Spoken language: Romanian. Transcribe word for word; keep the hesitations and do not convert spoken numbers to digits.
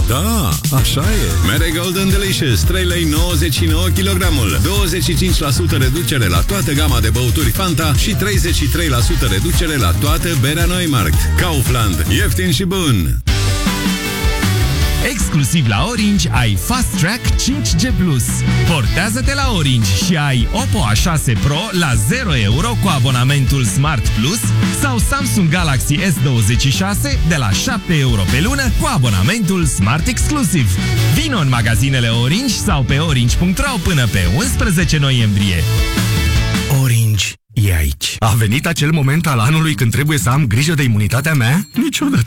Da, așa e. Mere Golden Delicious, trei lei nouăzeci și nouă kilogramul, douăzeci și cinci la sută reducere la toată gama de băuturi Fanta și treizeci și trei la sută reducere la toată berea Neumarkt. Kaufland, ieftin și bun! Exclusiv la Orange ai Fast Track cinci G plus. Portează-te la Orange și ai Oppo A șase Pro la zero euro cu abonamentul Smart Plus sau Samsung Galaxy S douăzeci și șase de la șapte euro pe lună cu abonamentul Smart Exclusive. Vino în magazinele Orange sau pe orange punct ro până pe unsprezece noiembrie. Orange e aici. A venit acel moment al anului când trebuie să am grijă de imunitatea mea? Niciodată.